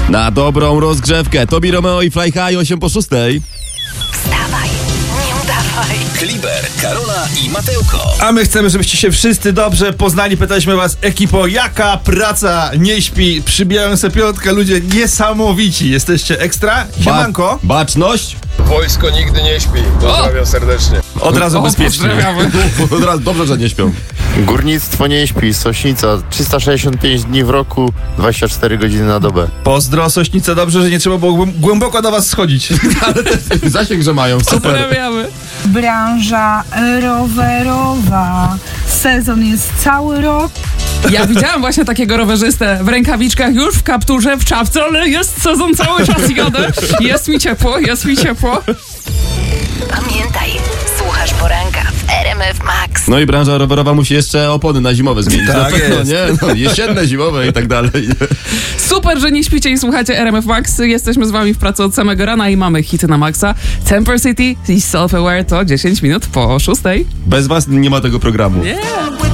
Na dobrą rozgrzewkę Tobi Romeo i Fly High 8 po 6. Wstawaj, nie udawaj. Kliber, Karola i Matełko. A my chcemy, żebyście się wszyscy dobrze poznali. Pytaliśmy was, ekipo, jaka praca nie śpi? Przybijają sobie piątkę, ludzie niesamowici. Jesteście ekstra? Siemanko. Baczność. Wojsko nigdy nie śpi. Pozdrawiam serdecznie. Od razu bezpiecznie. Od razu dobrze, że nie śpią. Górnictwo nie śpi, Sośnica 365 dni w roku, 24 godziny na dobę. Pozdro, Sośnica, dobrze, że nie trzeba było głęboko do was schodzić. Ale ten zasięg, że mają. Super. Pozdrawiamy. Branża rowerowa. Sezon jest cały rok. Ja widziałam właśnie takiego rowerzystę w rękawiczkach, już w kapturze, w czapce, ale jest sezon cały czas jadę. Jest mi ciepło, jest mi ciepło. Pamiętaj, słuchasz poranka w RMF Max. No i branża rowerowa musi jeszcze opony na zimowe zmienić. Tak Na pewno, jest. nie? No, jesienne, zimowe i tak dalej. Super, że nie śpicie i słuchacie RMF Max. Jesteśmy z wami w pracy od samego rana i mamy hity na maksa. Temper City i Self Aware to 10 minut po 6. Bez was nie ma tego programu. Yeah.